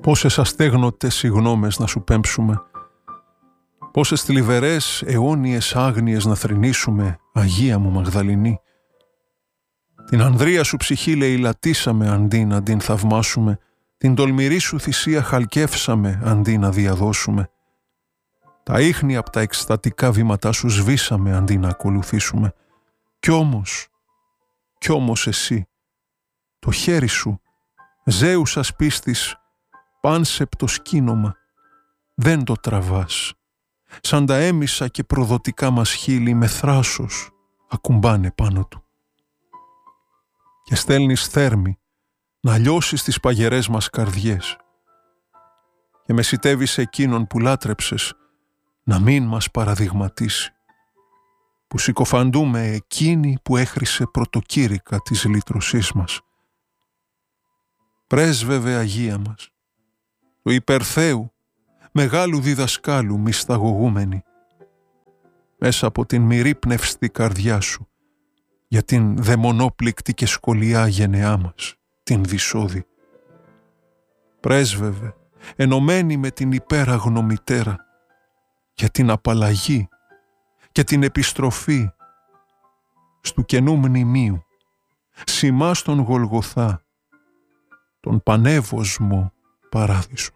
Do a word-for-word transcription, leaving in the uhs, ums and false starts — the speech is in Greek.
Πόσες αστέγνωτες συγγνώμες να σου πέμψουμε, πόσες θλιβερές αιώνιες άγνοιες να θρηνήσουμε, Αγία μου Μαγδαληνή. Την ανδρεία σου ψυχή λαιλατίσαμε αντί να την θαυμάσουμε, την τολμηρή σου θυσία χαλκεύσαμε αντί να διαδώσουμε. Τα ίχνη απ' τα εκστατικά βήματά σου σβήσαμε αντί να ακολουθήσουμε. Κι όμως, κι όμως εσύ, το χέρι σου, ζέουσας πίστης, πάνσεπτο σκήνομα, δεν το τραβάς. Σαν τα έμισα και προδοτικά μας χείλη με θράσος ακουμπάνε πάνω του. Και στέλνεις θέρμη να λιώσεις τις παγερές μας καρδιές και μεσιτεύεις εκείνον που λάτρεψες να μην μας παραδειγματίσει, που συκοφαντούμε εκείνη που έχρισε πρωτοκήρυκα της λύτρωσής μας. Πρέσβευε Αγία μας, του υπερθέου, μεγάλου διδασκάλου μυσταγωγούμενη, μέσα από την μυρίπνευστη καρδιά σου, για την δαιμονόπληκτη και σκολιά γενεά μας, την Δυσόδη. Πρέσβευε, ενωμένη με την υπέραγνο μητέρα, για την απαλλαγή και την επιστροφή στου καινού μνημείου, σημά στον Γολγοθά, τον πανεύωσμο παράδεισο.